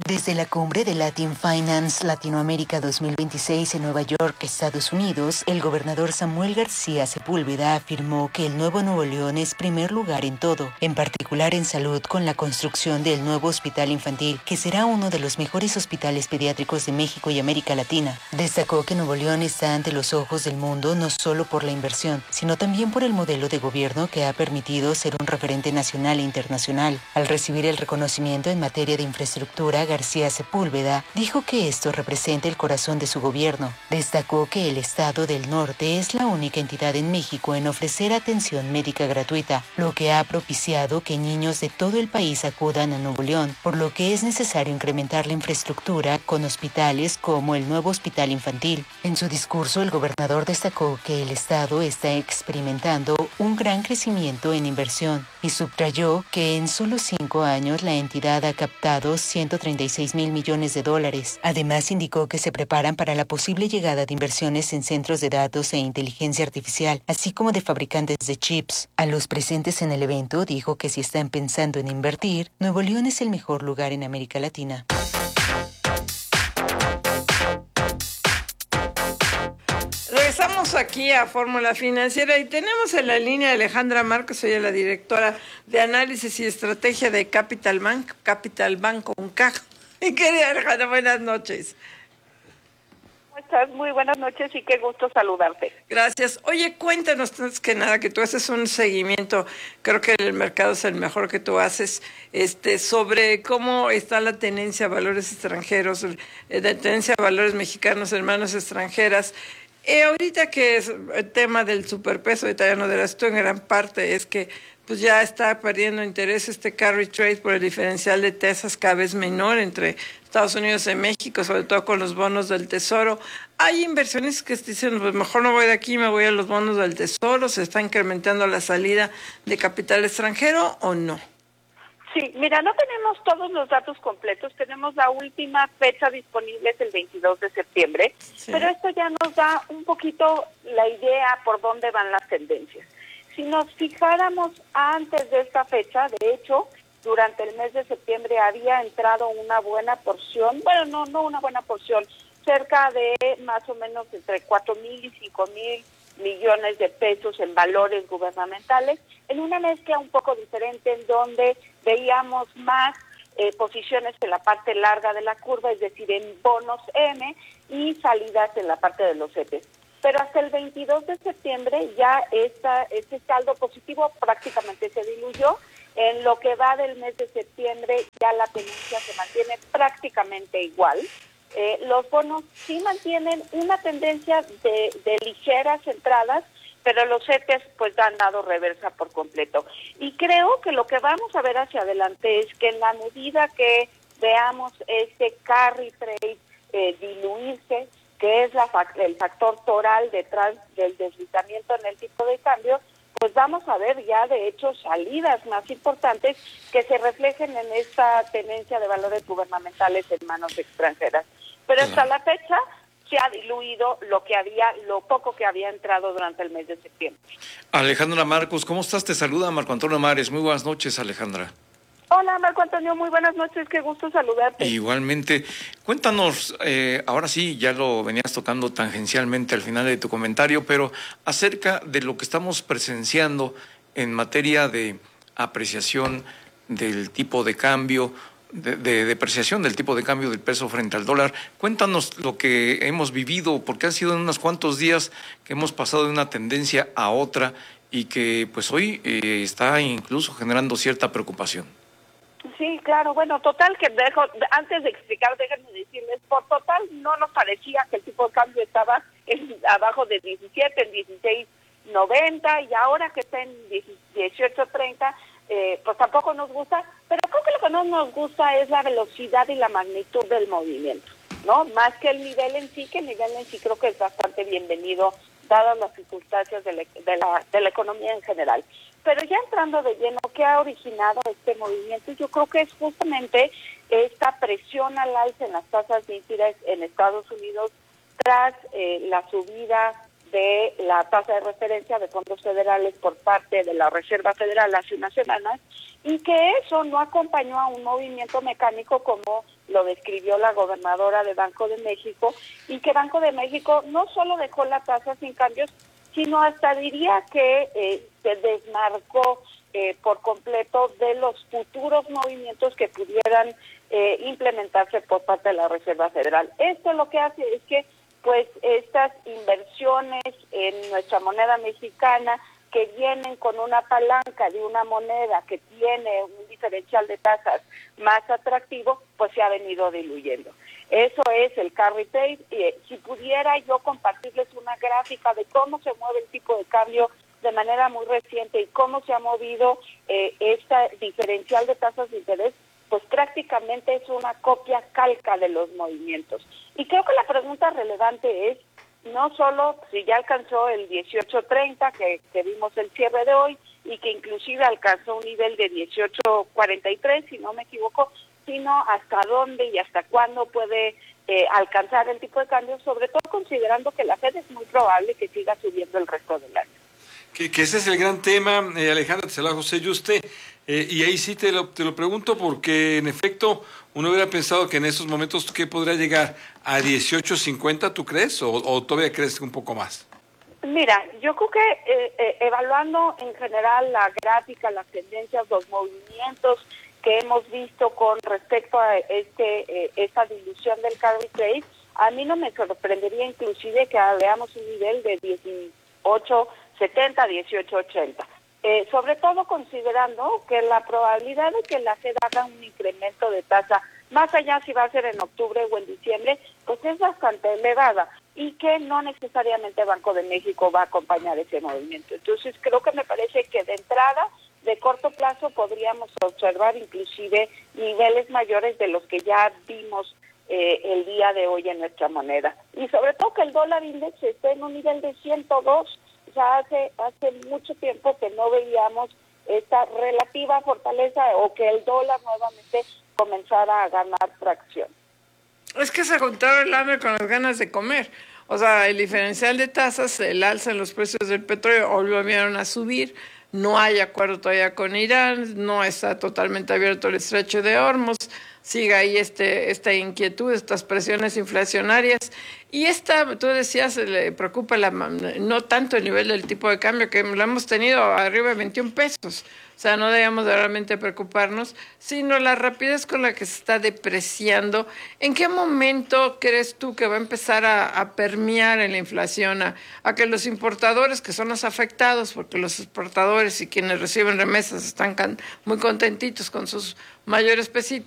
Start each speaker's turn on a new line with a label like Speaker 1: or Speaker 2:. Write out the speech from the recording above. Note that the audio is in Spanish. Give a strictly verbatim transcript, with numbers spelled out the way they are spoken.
Speaker 1: Desde la cumbre de Latin Finance Latinoamérica dos mil veintiséis en Nueva York, Estados Unidos, el gobernador Samuel García Sepúlveda afirmó que el nuevo Nuevo León es primer lugar en todo, en particular en salud, con la construcción del nuevo hospital infantil, que será uno de los mejores hospitales pediátricos de México y América Latina. Destacó que Nuevo León está ante los ojos del mundo no solo por la inversión, sino también por el modelo de gobierno que ha permitido ser un referente nacional e internacional. Al recibir el reconocimiento en materia de infraestructura, García Sepúlveda dijo que esto representa el corazón de su gobierno. Destacó que el Estado del Norte es la única entidad en México en ofrecer atención médica gratuita, lo que ha propiciado que niños de todo el país acudan a Nuevo León, por lo que es necesario incrementar la infraestructura con hospitales como el nuevo hospital infantil. En su discurso, el gobernador destacó que el Estado está experimentando un gran crecimiento en inversión y subrayó que en solo cinco años la entidad ha captado ciento treinta y seis mil millones de dólares. Además, indicó que se preparan para la posible llegada de inversiones en centros de datos e inteligencia artificial, así como de fabricantes de chips. A los presentes en el evento dijo que si están pensando en invertir, Nuevo León es el mejor lugar en América Latina.
Speaker 2: Regresamos aquí a Fórmula Financiera y tenemos en la línea a Alejandra Marcos, ella es la directora de análisis y estrategia de Capital Bank, Capital Bank con K. Mi querida Alejandra, buenas noches.
Speaker 3: ¿Cómo estás? Muy buenas noches y qué gusto saludarte.
Speaker 2: Gracias. Oye, cuéntanos antes que nada que tú haces un seguimiento, creo que el mercado es el mejor que tú haces, este, sobre cómo está la tenencia a valores extranjeros, eh, la tenencia a valores mexicanos en manos extranjeras. Eh, ahorita que es el tema del superpeso italiano de la esto en gran parte es que pues ya está perdiendo interés este carry trade por el diferencial de tasas cada vez menor entre Estados Unidos y México, sobre todo con los bonos del Tesoro. Hay inversiones que dicen, pues mejor no voy de aquí, me voy a los bonos del Tesoro, ¿se está incrementando la salida de capital extranjero o no?
Speaker 3: Sí, mira, no tenemos todos los datos completos, tenemos la última fecha disponible, es el veintidós de septiembre, sí. Pero esto ya nos da un poquito la idea por dónde van las tendencias. Si nos fijáramos antes de esta fecha, de hecho, durante el mes de septiembre había entrado una buena porción, bueno, no, no una buena porción, cerca de más o menos entre cuatro mil y cinco mil millones de pesos en valores gubernamentales, en una mezcla un poco diferente en donde veíamos más eh, posiciones en la parte larga de la curva, es decir, en bonos M y salidas en la parte de los E T F. Pero hasta el veintidós de septiembre ya esta, este saldo positivo prácticamente se diluyó. En lo que va del mes de septiembre ya la tendencia se mantiene prácticamente igual. Eh, los bonos sí mantienen una tendencia de, de ligeras entradas, pero los E T F pues han dado reversa por completo. Y creo que lo que vamos a ver hacia adelante es que en la medida que veamos este carry trade eh, diluirse, que es la, el factor toral detrás del deslizamiento en el tipo de cambio, pues vamos a ver ya de hecho salidas más importantes que se reflejen en esta tenencia de valores gubernamentales en manos extranjeras. Pero hasta la fecha se ha diluido lo que había, lo poco que había entrado durante el mes de septiembre.
Speaker 4: Alejandra Marcos, ¿cómo estás? Te saluda Marco Antonio Mares. Muy buenas noches, Alejandra.
Speaker 3: Hola, Marco Antonio, muy buenas noches, qué gusto saludarte.
Speaker 4: Igualmente. Cuéntanos, eh, ahora sí, ya lo venías tocando tangencialmente al final de tu comentario, pero acerca de lo que estamos presenciando en materia de apreciación del tipo de cambio, de, de depreciación del tipo de cambio del peso frente al dólar. Cuéntanos lo que hemos vivido, porque han sido en unos cuantos días que hemos pasado de una tendencia a otra y que pues hoy eh, está incluso generando cierta preocupación.
Speaker 3: Sí, claro, bueno, total que dejo, antes de explicar, déjenme decirles, por total no nos parecía que el tipo de cambio estaba en, abajo de diecisiete, en dieciséis noventa y ahora que está en dieciocho treinta, eh, pues tampoco nos gusta, pero creo que lo que no nos gusta es la velocidad y la magnitud del movimiento, ¿no? Más que el nivel en sí, que el nivel en sí creo que es bastante bienvenido, dadas las circunstancias de la, de la, de la economía en general. Pero ya entrando de lleno, ¿qué ha originado este movimiento? Yo creo que es justamente esta presión al alza en las tasas de interés en Estados Unidos tras eh, la subida de la tasa de referencia de fondos federales por parte de la Reserva Federal hace unas semanas, y que eso no acompañó a un movimiento mecánico como lo describió la gobernadora de Banco de México, y que Banco de México no solo dejó la tasa sin cambios, sino hasta diría que eh, se desmarcó eh, por completo de los futuros movimientos que pudieran eh, implementarse por parte de la Reserva Federal. Esto lo que hace es que pues estas inversiones en nuestra moneda mexicana, que vienen con una palanca de una moneda que tiene un diferencial de tasas más atractivo, pues se ha venido diluyendo. Eso es el carry trade. Eh, si pudiera yo compartirles una gráfica de cómo se mueve el tipo de cambio de manera muy reciente y cómo se ha movido eh, esta diferencial de tasas de interés, pues prácticamente es una copia calca de los movimientos. Y creo que la pregunta relevante es no solo si ya alcanzó el dieciocho treinta, que, que vimos el cierre de hoy, y que inclusive alcanzó un nivel de dieciocho cuarenta y tres, si no me equivoco, sino hasta dónde y hasta cuándo puede eh, alcanzar el tipo de cambio, sobre todo considerando que la Fed es muy probable que siga subiendo el resto del año.
Speaker 5: Que, que ese es el gran tema, eh, Alejandra, te saluda José Yuste, eh, y ahí sí te lo, te lo pregunto porque en efecto uno hubiera pensado que en esos momentos ¿qué podría llegar? ¿A dieciocho cincuenta tú crees o, o todavía crees un poco más?
Speaker 3: Mira, yo creo que eh, eh, evaluando en general la gráfica, las tendencias, los movimientos que hemos visto con respecto a este eh, esta dilución del carry trade, a mí no me sorprendería inclusive que veamos un nivel de dieciocho setenta, dieciocho ochenta. Eh, sobre todo considerando que la probabilidad de que la Fed haga un incremento de tasa, más allá si va a ser en octubre o en diciembre, pues es bastante elevada y que no necesariamente Banco de México va a acompañar ese movimiento. Entonces creo que me parece que de entrada, de corto plazo, podríamos observar inclusive niveles mayores de los que ya vimos eh, el día de hoy en nuestra moneda. Y sobre todo que el dólar index esté en un nivel de ciento dos. Ya hace, hace mucho tiempo que no veíamos esta relativa fortaleza o que el dólar nuevamente comenzara a ganar tracción.
Speaker 2: Es que se juntaron el hambre con las ganas de comer. O sea, el diferencial de tasas, el alza en los precios del petróleo volvieron a subir. No hay acuerdo todavía con Irán, no está totalmente abierto el estrecho de Hormuz, sigue ahí este, esta inquietud, estas presiones inflacionarias. Y esta, tú decías, le preocupa la, no tanto el nivel del tipo de cambio, que lo hemos tenido arriba de veintiún pesos. O sea, no debemos de realmente preocuparnos, sino la rapidez con la que se está depreciando. ¿En qué momento crees tú que va a empezar a, a permear en la inflación, a, a que los importadores, que son los afectados, porque los exportadores y quienes reciben remesas están can, muy contentitos con sus mayores pesitos,